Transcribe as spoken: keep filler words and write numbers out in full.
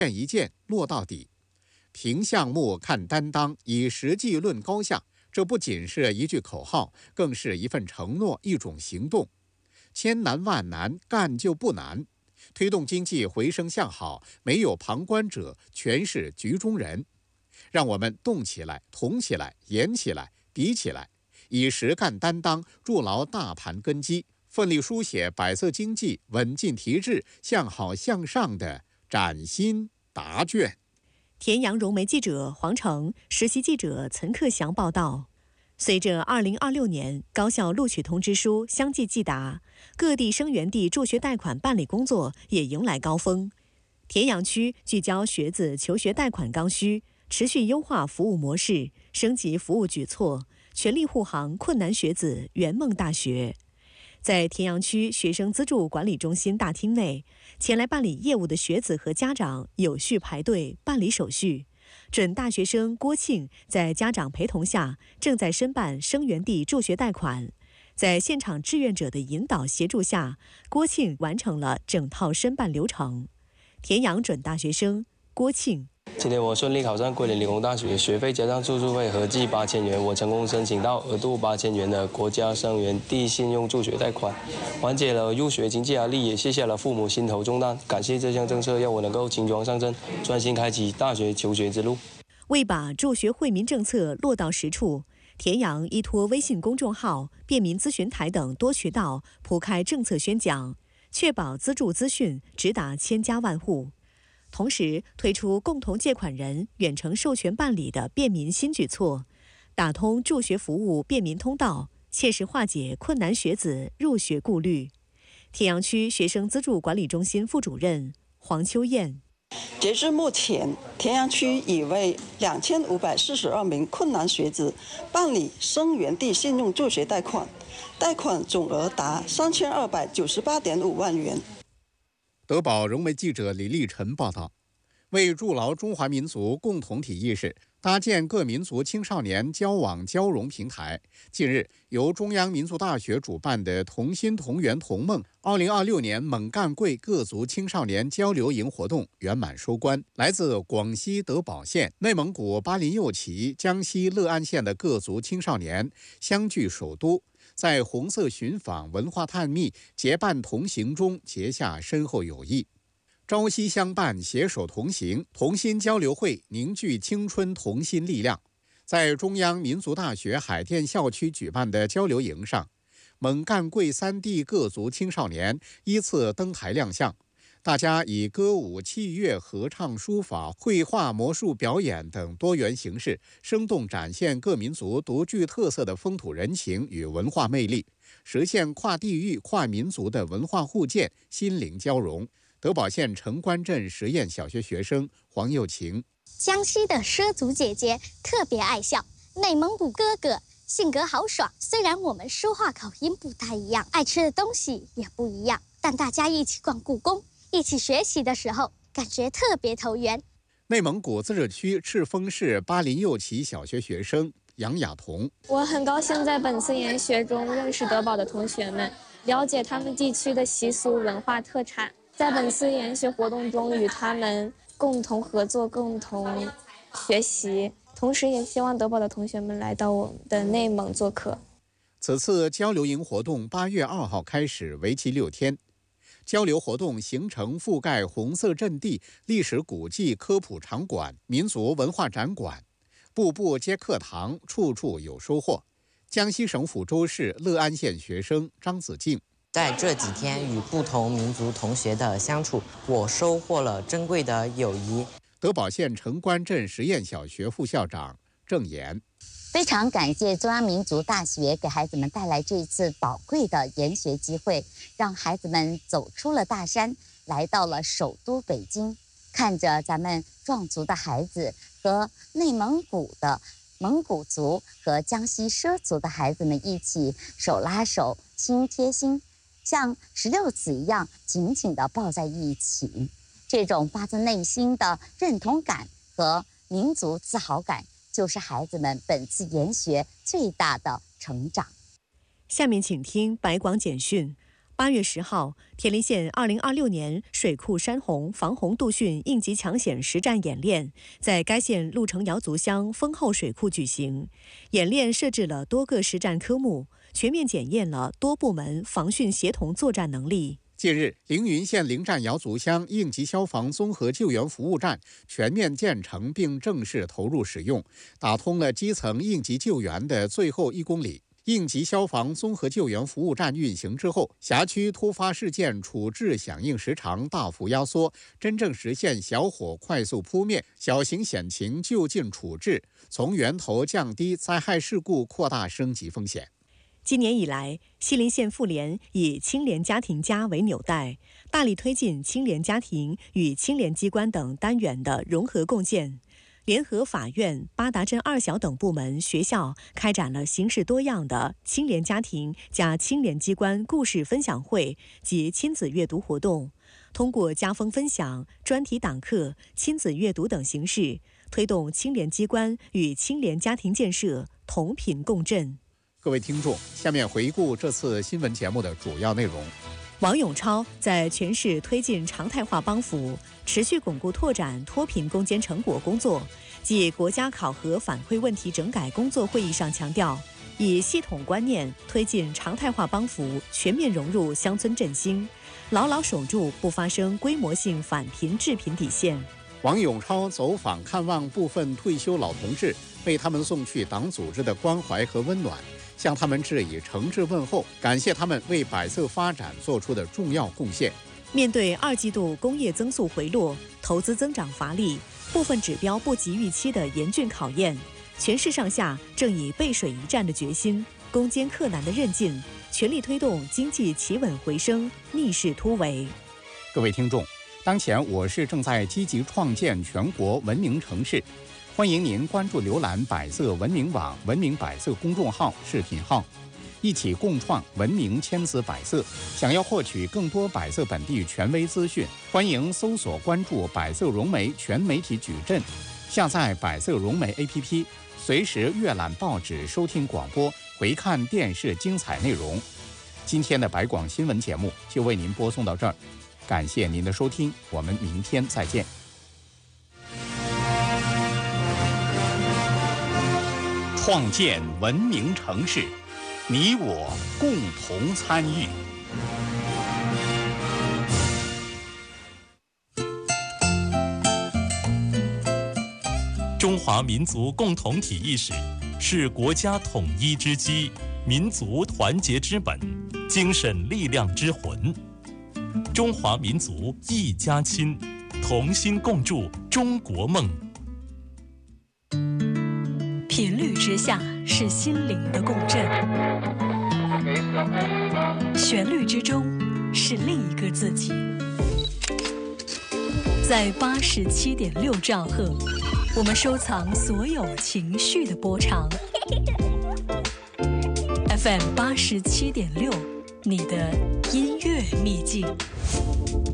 一件落到底。凭项目看担当，以实际论高下，这不仅是一句口号，更是一份承诺，一种行动。千难万难，干就不难。推动经济回升向好，没有旁观者，全是局中人。让我们动起来，同起来，研起来，比起来，以实干担当，筑牢大盘根基，奋力书写百色经济稳进提质、向好向上的崭新答卷。 田阳融媒记者黄成、实习记者岑克祥报道。随着二零二六年高校录取通知书相继寄达，各地生源地助学贷款办理工作也迎来高峰。田阳区聚焦学子求学贷款刚需，持续优化服务模式，升级服务举措，全力护航困难学子圆梦大学。在田阳区学生资助管理中心大厅内，前来办理业务的学子和家长有序排队办理手续。准大学生郭庆在家长陪同下，正在申办生源地助学贷款。在现场志愿者的引导协助下，郭庆完成了整套申办流程。田阳准大学生郭庆。 今天我顺利考上桂林理工大学，学费加上住宿费合计八千元，我成功申请到额度八千元的国家生源地信用助学贷款，缓解了入学经济压力，也卸下了父母心头重担。感谢这项政策，让我能够轻装上阵，专心开启大学求学之路。 为把助学惠民政策落到实处，田阳依托微信公众号、便民咨询台等多渠道铺开政策宣讲，确保资助资讯直达千家万户。同时推出共同借款人远程授权办理的便民新举措，打通助学服务便民通道，切实化解困难学子入学顾虑。田阳区学生资助管理中心副主任黄秋燕。 截至目前，田阳区已为两千五百四十二名困难学子办理生源地信用助学贷款，贷款总额达三千二百九十八点五万元。 德保融媒记者李立晨报道。为筑牢中华民族共同体意识，搭建各民族青少年交往交融平台，近日由中央民族大学主办的同心同源同梦二零二六年猛干贵各族青少年交流营活动圆满收官。来自广西德保县、内蒙古巴林右旗、江西乐安县的各族青少年相聚首都，在红色寻访、文化探秘、结伴同行中结下深厚友谊。朝夕相伴，携手同行，同心交流会凝聚青春同心力量。在中央民族大学海淀校区举办的交流营上，蒙赣贵三地各族青少年依次登台亮相，大家以歌舞、器乐、合唱、书法、绘画、魔术表演等多元形式，生动展现各民族独具特色的风土人情与文化魅力，实现跨地域、跨民族的文化互鉴、心灵交融。德保县城关镇实验小学学生黄又晴。 江西的畲族姐姐特别爱笑，内蒙古哥哥性格豪爽。虽然我们说话口音不太一样，爱吃的东西也不一样，但大家一起逛故宫、一起学习的时候，感觉特别投缘。 内蒙古自治区赤峰市巴林右旗小学学生杨雅彤。 我很高兴在本次研学中认识德保的同学们，了解他们地区的习俗、文化特产。在本次研学活动中，与他们共同合作、共同学习，同时也希望德保的同学们来到我们的内蒙做客。 此次交流营活动八月二号开始，为期六天。交流活动行程覆盖红色阵地、历史古迹、科普场馆、民族文化展馆，步步皆课堂，处处有收获。江西省抚州市乐安县学生张子静。 在这几天与不同民族同学的相处，我收获了珍贵的友谊。 德保县城关镇实验小学副校长郑岩。 非常感谢中央民族大学给孩子们带来这一次宝贵的研学机会，让孩子们走出了大山，来到了首都北京，看着咱们壮族的孩子和内蒙古的蒙古族和江西畲族的孩子们一起手拉手、心贴心，像石榴籽一样紧紧地抱在一起。这种发自内心的认同感和民族自豪感，就是孩子们本次研学最大的成长。 下面请听白广简讯。 八月十号，田林县二零二六年水库山洪防洪渡汛应急抢险实战演练在该县鹿城瑶族乡丰后水库举行。演练设置了多个实战科目，全面检验了多部门防汛协同作战能力。 近日，凌云县灵站瑶族乡应急消防综合救援服务站全面建成并正式投入使用，打通了基层应急救援的最后一公里。应急消防综合救援服务站运行之后，辖区突发事件处置响应时长大幅压缩，真正实现小火快速扑灭、小型险情就近处置，从源头降低灾害事故扩大升级风险。 今年以来，西陵县妇联以青联家庭家为纽带，大力推进青联家庭与青联机关等单元的融合共建。联合法院、八达镇二小等部门、学校开展了形式多样的青联家庭加青联机关故事分享会及亲子阅读活动，通过家风分享、专题党课、亲子阅读等形式，推动青联机关与青联家庭建设同频共振。 各位听众，下面回顾这次新闻节目的主要内容。 王永超在全市推进常态化帮扶，持续巩固拓展脱贫攻坚成果工作，继国家考核反馈问题整改工作会议上强调，以系统观念推进常态化帮扶全面融入乡村振兴，牢牢守住不发生规模性返贫致贫底线。 王永超走访看望部分退休老同志，为他们送去党组织的关怀和温暖，向他们致以诚挚问候，感谢他们为百色发展做出的重要贡献。 面对二季度工业增速回落、投资增长乏力、部分指标不及预期的严峻考验，全市上下正以背水一战的决心、攻坚克难的韧劲，全力推动经济企稳回升、逆势突围。 各位听众，当前我市正在积极创建全国文明城市，欢迎您关注浏览百色文明网、文明百色公众号、视频号，一起共创文明千姿百色。想要获取更多百色本地权威资讯，欢迎搜索关注百色融媒全媒体矩阵，下载百色融媒 A P P， 随时阅览报纸、收听广播、回看电视精彩内容。今天的百广新闻节目就为您播送到这儿，感谢您的收听，我们明天再见。创建文明城市，你我共同参与。 中华民族共同体意识是国家统一之基，民族团结之本，精神力量之魂。中华民族一家亲，同心共筑中国梦。 频率之下是心灵的共振，旋律之中是另一个自己。在八十七点六兆赫，我们收藏所有情绪的波长。F M 八十七点六，你的音乐秘境。